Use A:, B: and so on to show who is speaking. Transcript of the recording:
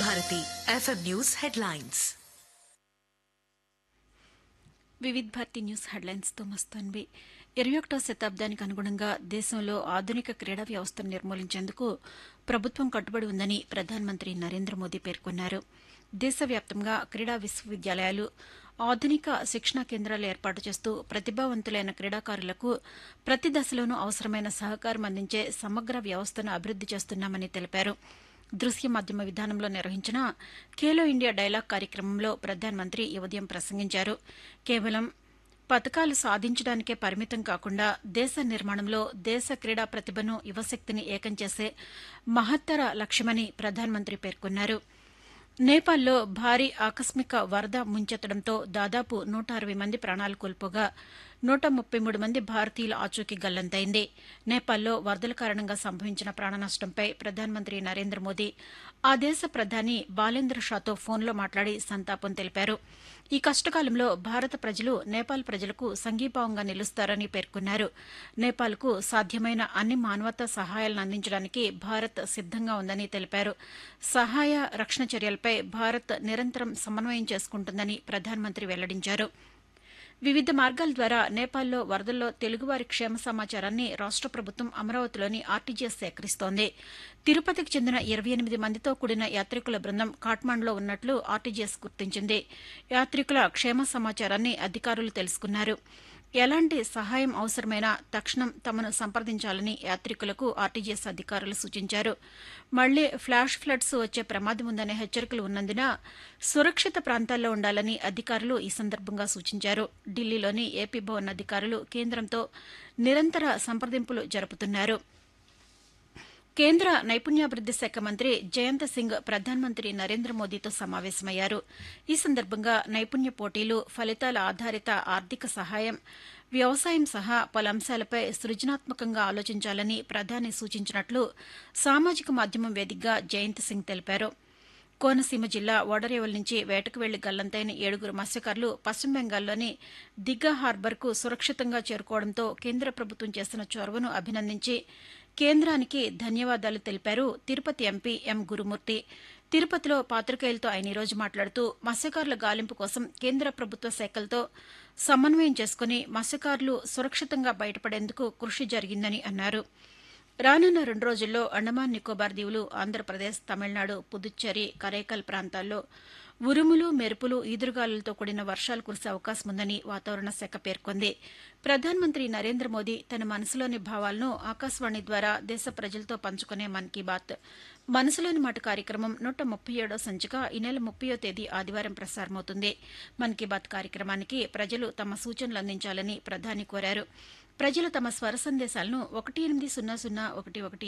A: Bharati FM news headlines.
B: Vividh Bharati news హెడ్లైన్స్తో మస్తాన్వి. 21వ శతాబ్దానికి అనుగుణంగా దేశంలో ఆధునిక క్రీడా వ్యవస్థను నిర్మూలించేందుకు ప్రభుత్వం కట్టుబడి ఉందని ప్రధానమంత్రి నరేంద్ర మోదీ పేర్కొన్నారు. దేశవ్యాప్తంగా క్రీడా విశ్వవిద్యాలయాలు, ఆధునిక శిక్షణా కేంద్రాలు ఏర్పాటు చేస్తూ ప్రతిభావంతులైన క్రీడాకారులకు ప్రతి దశలోనూ అవసరమైన సహకారం అందించే సమగ్ర వ్యవస్థను అభివృద్ది చేస్తున్నామని తెలిపారు. దృశ్య మాధ్యమ విధానంలో నిర్వహించిన ఖేలో ఇండియా డైలాగ్ కార్యక్రమంలో ప్రధానమంత్రి ఈ ఉదయం ప్రసంగించారు. కేవలం పతకాలు సాధించడానికే పరిమితం కాకుండా దేశ నిర్మాణంలో దేశ క్రీడా ప్రతిభను, యువశక్తిని ఏకం చేసే మహత్తర లక్ష్యమని ప్రధానమంత్రి పేర్కొన్నారు. నేపాల్లో భారీ ఆకస్మిక వరద ముంచెత్తడంతో దాదాపు 160 మంది ప్రాణాలు కోల్పోగా 133 మంది భారతీయుల ఆచూకీ గల్లంతైంది. నేపాల్లో వరదల కారణంగా సంభవించిన ప్రాణనష్టంపై ప్రధానమంత్రి నరేంద్ర మోదీ ఆ దేశ ప్రధాని బాలేంద్ర షాతో ఫోన్లో మాట్లాడి సంతాపం తెలిపారు. ఈ కష్టకాలంలో భారత ప్రజలు నేపాల్ ప్రజలకు సంఘీభావంగా నిలుస్తారని పేర్కొన్నారు. నేపాల్కు సాధ్యమైన అన్ని మానవతా సహాయాలను అందించడానికి భారత్ సిద్దంగా ఉందని తెలిపారు. సహాయ, రక్షణ చర్యలపై భారత్ నిరంతరం సమన్వయం చేసుకుంటుందని ప్రధానమంత్రి వెల్లడించారు. వివిధ మార్గాల ద్వారా నేపాల్లో వరదల్లో తెలుగువారి క్షేమ సమాచారాన్ని రాష్ట ప్రభుత్వం అమరావతిలోని ఆర్టీజీఎస్ సేకరిస్తోంది. తిరుపతికి చెందిన 28 మందితో కూడిన యాత్రికుల బృందం కాఠ్మాండులో ఉన్నట్లు ఆర్టీజీఎస్ గుర్తించింది. యాత్రికుల క్షేమ సమాచారాన్ని అధికారులు తెలుసుకున్నారు. ఎలాంటి సహాయం అవసరమైనా తక్షణం తమను సంప్రదించాలని యాత్రికులకు ఆర్టీజీఎస్ అధికారులు సూచించారు. మళ్లీ ఫ్లాష్ ఫ్లడ్స్ వచ్చే ప్రమాదం ఉందనే హెచ్చరికలు ఉన్నందున సురక్షిత ప్రాంతాల్లో ఉండాలని అధికారులు ఈ సందర్భంగా సూచించారు. ఢిల్లీలోని ఏపీ భవన్ అధికారులు కేంద్రంతో నిరంతర సంప్రదింపులు జరుపుతున్నారు. కేంద్ర నైపుణ్యాభివృద్ది శాఖ మంత్రి జయంత్ సింగ్ ప్రధానమంత్రి నరేంద్ర మోదీతో సమావేశమయ్యారు. ఈ సందర్భంగా నైపుణ్య పోటీలు, ఫలితాల ఆధారిత ఆర్థిక సహాయం, వ్యవసాయం సహా పలు అంశాలపై సృజనాత్మకంగా ఆలోచించాలని ప్రధాని సూచించినట్లు సామాజిక మాధ్యమం వేదికగా జయంత్ సింగ్ తెలిపారు. కోనసీమ జిల్లా ఓడరేవల్ నుంచి వేటకు వెళ్లి గల్లంతైన 7 మత్స్యకారులు పశ్చిమ బెంగాల్లోని దిఘా హార్బర్కు సురక్షితంగా చేరుకోవడంతో కేంద్ర ప్రభుత్వం చేసిన చొరవను అభినందించి కేంద్రానికి ధన్యవాదాలు తెలిపారు తిరుపతి ఎంపీ ఎం గురుమూర్తి. తిరుపతిలో పాతికేయులతో ఆయన ఈరోజు మాట్లాడుతూ మత్స్యకారుల గాలింపు కోసం కేంద్ర ప్రభుత్వ శాఖలతో సమన్వయం చేసుకుని మత్స్యకారులు సురక్షితంగా బయటపడేందుకు కృషి జరిగిందని అన్నారు. రానున్న 2 రోజుల్లో అండమాన్ నికోబార్ దీవులు, ఆంధ్రప్రదేశ్, తమిళనాడు, పుదుచ్చేరి, కరైకల్ ప్రాంతాల్లో ఉరుములు, మెరుపులు, ఈదురుగాలులతో కూడిన వర్షాలు కురిసే అవకాశం ఉందని వాతావరణ శాఖ పేర్కొంది. ప్రధానమంత్రి నరేంద్ర మోదీ తన మనసులోని భావాలను ఆకాశవాణి ద్వారా దేశ ప్రజలతో పంచుకునే మన్ కీ బాత్ మనసులోని మాట కార్యక్రమం 137వ సంచిక ఈ నెల 30వ తేదీ ఆదివారం ప్రసారమవుతుంది. మన్ కీ బాత్ కార్యక్రమానికి ప్రజలు తమ సూచనలు అందించాలని ప్రధాని కోరారు. ప్రజలు తమ స్వర సందేశాలను 180011